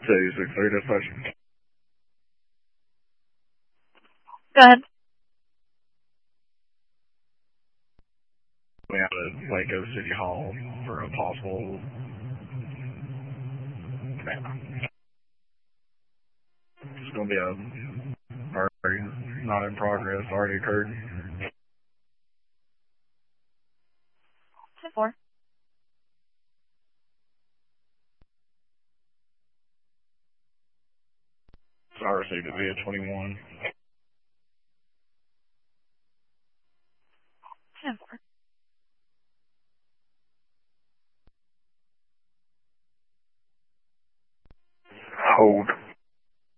263 dispatch. Go ahead. We have to Waco City Hall for a possible. It's going to be a already not in progress, already occurred. 10-4. So I received it via 21. 10-4. Hold.